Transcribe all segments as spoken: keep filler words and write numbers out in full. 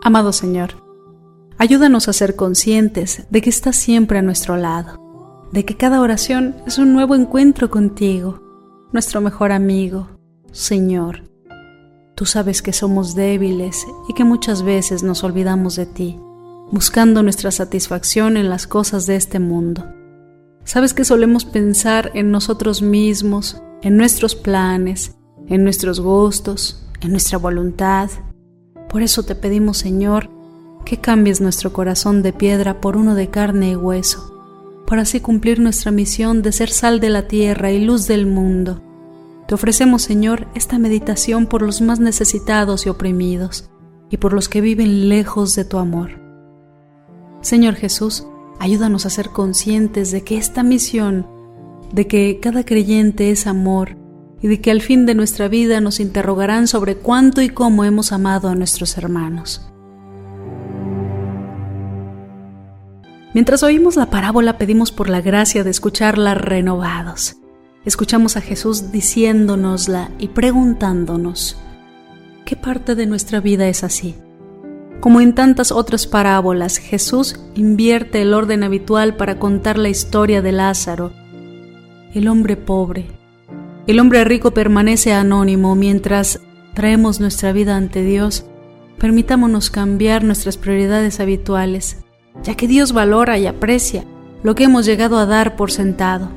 Amado Señor, ayúdanos a ser conscientes de que estás siempre a nuestro lado, de que cada oración es un nuevo encuentro contigo, nuestro mejor amigo. Señor, tú sabes que somos débiles y que muchas veces nos olvidamos de ti, buscando nuestra satisfacción en las cosas de este mundo. Sabes que solemos pensar en nosotros mismos, en nuestros planes, en nuestros gustos, en nuestra voluntad. Por eso te pedimos, Señor, que cambies nuestro corazón de piedra por uno de carne y hueso, para así cumplir nuestra misión de ser sal de la tierra y luz del mundo. Te ofrecemos, Señor, esta meditación por los más necesitados y oprimidos, y por los que viven lejos de tu amor. Señor Jesús, ayúdanos a ser conscientes de que esta misión, de que cada creyente es amor, y de que al fin de nuestra vida nos interrogarán sobre cuánto y cómo hemos amado a nuestros hermanos. Mientras oímos la parábola, pedimos por la gracia de escucharla renovados. Escuchamos a Jesús diciéndonosla y preguntándonos, ¿qué parte de nuestra vida es así? Como en tantas otras parábolas, Jesús invierte el orden habitual para contar la historia de Lázaro, el hombre pobre. El hombre rico permanece anónimo mientras traemos nuestra vida ante Dios. Permitámonos cambiar nuestras prioridades habituales, ya que Dios valora y aprecia lo que hemos llegado a dar por sentado.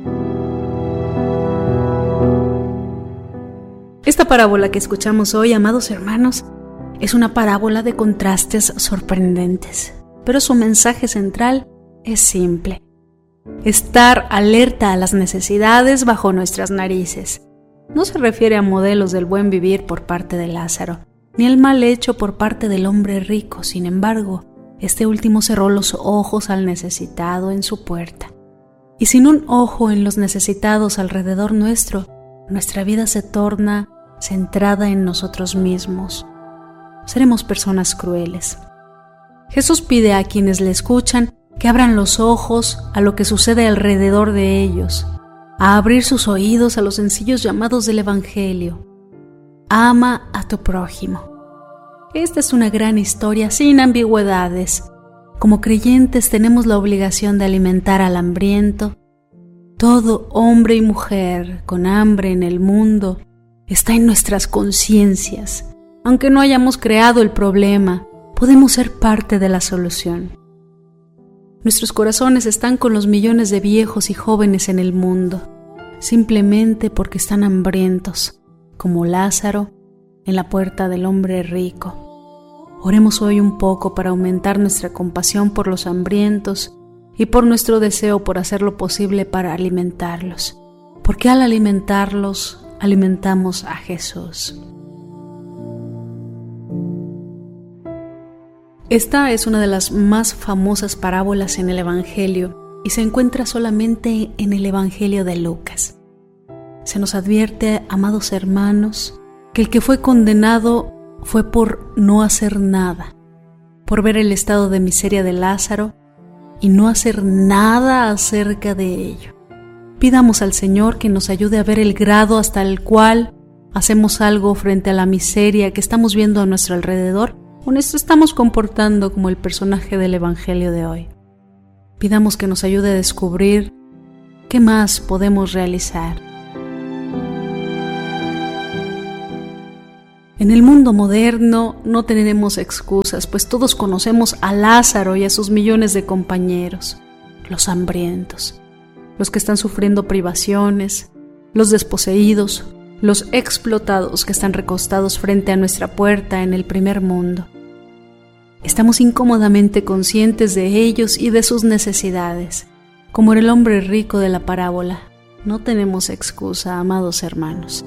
Esta parábola que escuchamos hoy, amados hermanos, es una parábola de contrastes sorprendentes, pero su mensaje central es simple. Estar alerta a las necesidades bajo nuestras narices. No se refiere a modelos del buen vivir por parte de Lázaro, ni el mal hecho por parte del hombre rico. Sin embargo, este último cerró los ojos al necesitado en su puerta. Y sin un ojo en los necesitados alrededor nuestro, nuestra vida se torna centrada en nosotros mismos. Seremos personas crueles. Jesús pide a quienes le escuchan que abran los ojos a lo que sucede alrededor de ellos, a abrir sus oídos a los sencillos llamados del Evangelio. Ama a tu prójimo. Esta es una gran historia sin ambigüedades. Como creyentes tenemos la obligación de alimentar al hambriento. Todo hombre y mujer con hambre en el mundo está en nuestras conciencias. Aunque no hayamos creado el problema, podemos ser parte de la solución. Nuestros corazones están con los millones de viejos y jóvenes en el mundo, simplemente porque están hambrientos, como Lázaro en la puerta del hombre rico. Oremos hoy un poco para aumentar nuestra compasión por los hambrientos y por nuestro deseo por hacer lo posible para alimentarlos, porque al alimentarlos, alimentamos a Jesús. Esta es una de las más famosas parábolas en el Evangelio y se encuentra solamente en el Evangelio de Lucas. Se nos advierte, amados hermanos, que el que fue condenado fue por no hacer nada, por ver el estado de miseria de Lázaro y no hacer nada acerca de ello. Pidamos al Señor que nos ayude a ver el grado hasta el cual hacemos algo frente a la miseria que estamos viendo a nuestro alrededor, o nos estamos comportando como el personaje del Evangelio de hoy. Pidamos que nos ayude a descubrir qué más podemos realizar. En el mundo moderno no tenemos excusas, pues todos conocemos a Lázaro y a sus millones de compañeros, los hambrientos, los que están sufriendo privaciones, los desposeídos, los explotados que están recostados frente a nuestra puerta en el primer mundo. Estamos incómodamente conscientes de ellos y de sus necesidades. Como el hombre rico de la parábola, no tenemos excusa, amados hermanos.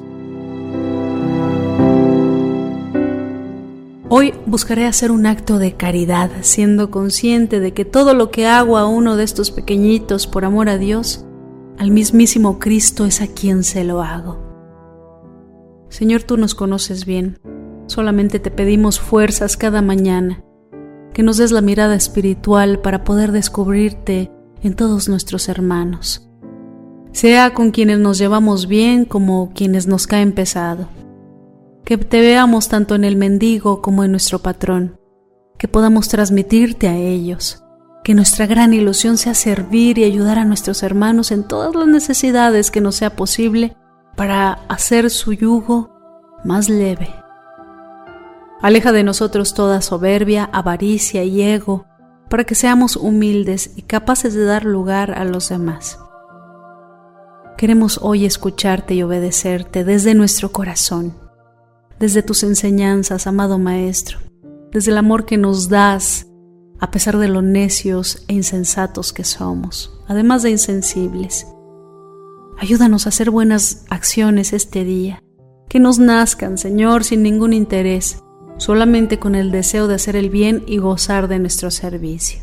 Hoy buscaré hacer un acto de caridad, siendo consciente de que todo lo que hago a uno de estos pequeñitos por amor a Dios, al mismísimo Cristo es a quien se lo hago. Señor, tú nos conoces bien. Solamente te pedimos fuerzas cada mañana, que nos des la mirada espiritual para poder descubrirte en todos nuestros hermanos, sea con quienes nos llevamos bien como quienes nos caen pesado. Que te veamos tanto en el mendigo como en nuestro patrón, que podamos transmitirte a ellos, que nuestra gran ilusión sea servir y ayudar a nuestros hermanos en todas las necesidades que nos sea posible para hacer su yugo más leve. Aleja de nosotros toda soberbia, avaricia y ego, para que seamos humildes y capaces de dar lugar a los demás. Queremos hoy escucharte y obedecerte desde nuestro corazón, desde tus enseñanzas, amado Maestro, desde el amor que nos das, a pesar de lo necios e insensatos que somos, además de insensibles. Ayúdanos a hacer buenas acciones este día, que nos nazcan, Señor, sin ningún interés, solamente con el deseo de hacer el bien y gozar de nuestro servicio.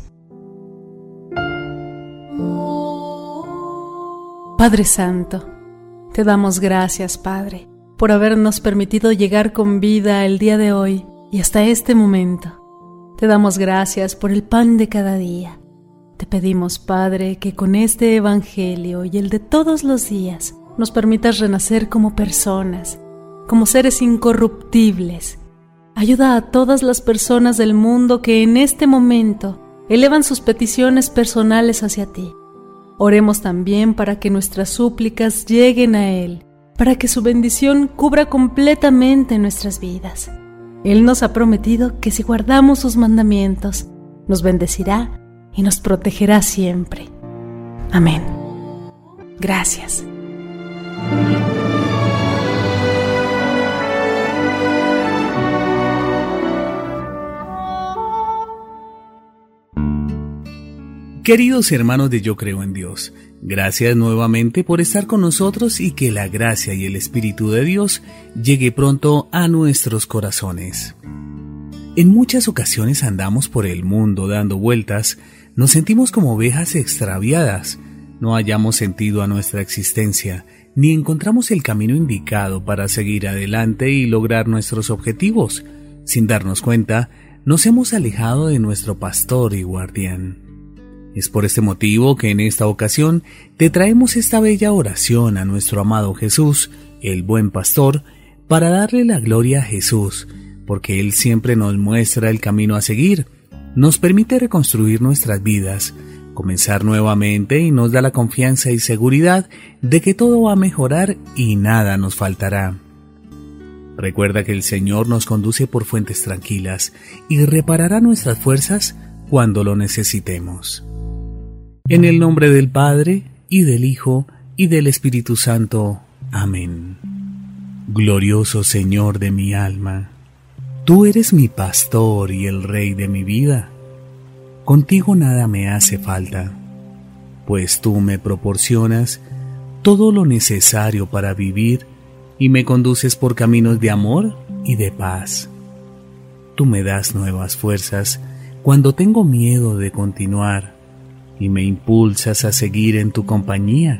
Padre Santo, te damos gracias, Padre, por habernos permitido llegar con vida el día de hoy y hasta este momento. Te damos gracias por el pan de cada día. Te pedimos, Padre, que con este Evangelio y el de todos los días nos permitas renacer como personas, como seres incorruptibles. Ayuda a todas las personas del mundo que en este momento elevan sus peticiones personales hacia ti. Oremos también para que nuestras súplicas lleguen a Él, para que su bendición cubra completamente nuestras vidas. Él nos ha prometido que si guardamos sus mandamientos, nos bendecirá y nos protegerá siempre. Amén. Gracias. Queridos hermanos de Yo Creo en Dios, gracias nuevamente por estar con nosotros y que la gracia y el Espíritu de Dios llegue pronto a nuestros corazones. En muchas ocasiones andamos por el mundo dando vueltas, nos sentimos como ovejas extraviadas, no hallamos sentido a nuestra existencia, ni encontramos el camino indicado para seguir adelante y lograr nuestros objetivos. Sin darnos cuenta, nos hemos alejado de nuestro pastor y guardián. Es por este motivo que en esta ocasión te traemos esta bella oración a nuestro amado Jesús, el buen pastor, para darle la gloria a Jesús, porque Él siempre nos muestra el camino a seguir, nos permite reconstruir nuestras vidas, comenzar nuevamente y nos da la confianza y seguridad de que todo va a mejorar y nada nos faltará. Recuerda que el Señor nos conduce por fuentes tranquilas y reparará nuestras fuerzas cuando lo necesitemos. En el nombre del Padre, y del Hijo, y del Espíritu Santo. Amén. Glorioso Señor de mi alma, tú eres mi pastor y el Rey de mi vida. Contigo nada me hace falta, pues tú me proporcionas todo lo necesario para vivir y me conduces por caminos de amor y de paz. Tú me das nuevas fuerzas cuando tengo miedo de continuar y me impulsas a seguir en tu compañía.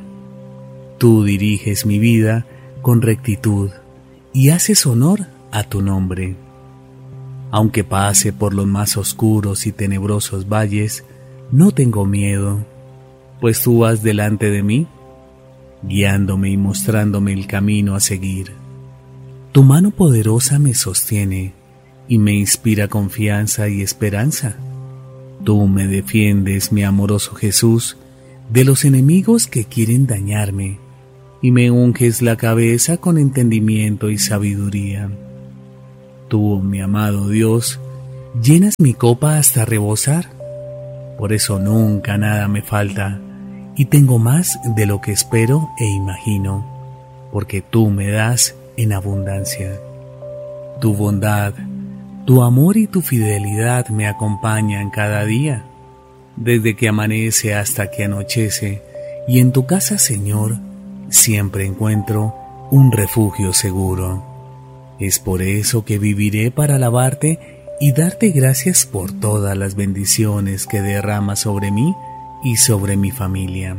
Tú diriges mi vida con rectitud y haces honor a tu nombre. Aunque pase por los más oscuros y tenebrosos valles, no tengo miedo, pues tú vas delante de mí, guiándome y mostrándome el camino a seguir. Tu mano poderosa me sostiene y me inspira confianza y esperanza. Tú me defiendes, mi amoroso Jesús, de los enemigos que quieren dañarme, y me unges la cabeza con entendimiento y sabiduría. Tú, mi amado Dios, llenas mi copa hasta rebosar. Por eso nunca nada me falta, y tengo más de lo que espero e imagino, porque tú me das en abundancia. Tu bondad, tu amor y tu fidelidad me acompañan cada día, desde que amanece hasta que anochece, y en tu casa, Señor, siempre encuentro un refugio seguro. Es por eso que viviré para alabarte y darte gracias por todas las bendiciones que derramas sobre mí y sobre mi familia.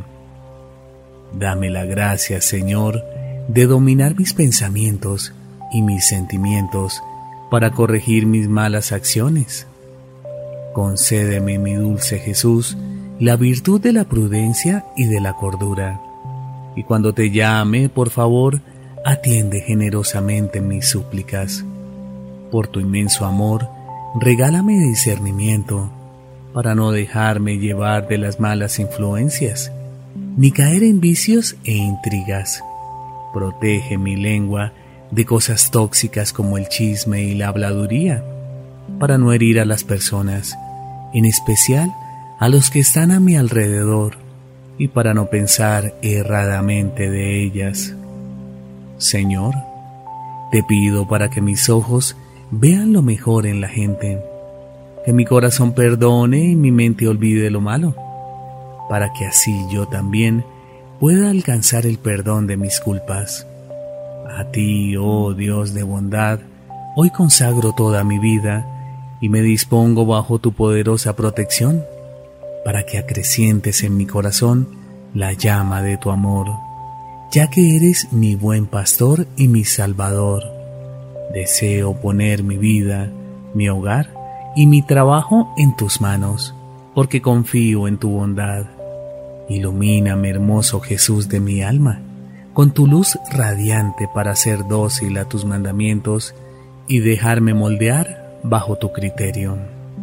Dame la gracia, Señor, de dominar mis pensamientos y mis sentimientos para corregir mis malas acciones. Concédeme, mi dulce Jesús, la virtud de la prudencia y de la cordura. Y cuando te llame, por favor, atiende generosamente mis súplicas. Por tu inmenso amor, regálame discernimiento para no dejarme llevar de las malas influencias, ni caer en vicios e intrigas. Protege mi lengua de cosas tóxicas como el chisme y la habladuría, para no herir a las personas, en especial a los que están a mi alrededor, y para no pensar erradamente de ellas. Señor, te pido para que mis ojos vean lo mejor en la gente, que mi corazón perdone y mi mente olvide lo malo, para que así yo también pueda alcanzar el perdón de mis culpas. A ti, oh Dios de bondad, hoy consagro toda mi vida y me dispongo bajo tu poderosa protección, para que acrecientes en mi corazón la llama de tu amor, ya que eres mi buen pastor y mi salvador. Deseo poner mi vida, mi hogar y mi trabajo en tus manos, porque confío en tu bondad. Ilumíname, hermoso Jesús de mi alma, con tu luz radiante para ser dócil a tus mandamientos y dejarme moldear bajo tu criterio.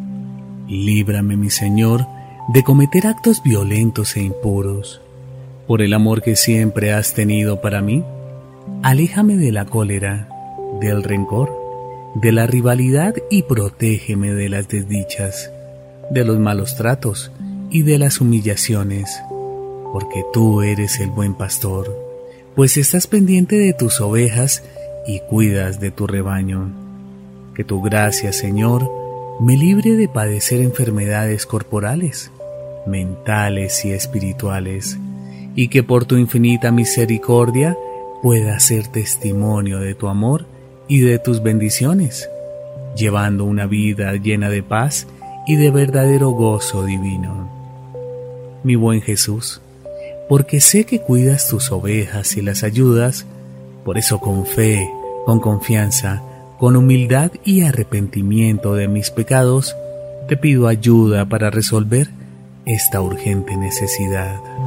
Líbrame, mi Señor, de cometer actos violentos e impuros. Por el amor que siempre has tenido para mí, aléjame de la cólera, del rencor, de la rivalidad y protégeme de las desdichas, de los malos tratos y de las humillaciones, porque tú eres el buen pastor, pues estás pendiente de tus ovejas y cuidas de tu rebaño. Que tu gracia, Señor, me libre de padecer enfermedades corporales, mentales y espirituales, y que por tu infinita misericordia pueda ser testimonio de tu amor y de tus bendiciones, llevando una vida llena de paz y de verdadero gozo divino. Mi buen Jesús, porque sé que cuidas tus ovejas y las ayudas, por eso con fe, con confianza, con humildad y arrepentimiento de mis pecados, te pido ayuda para resolver esta urgente necesidad.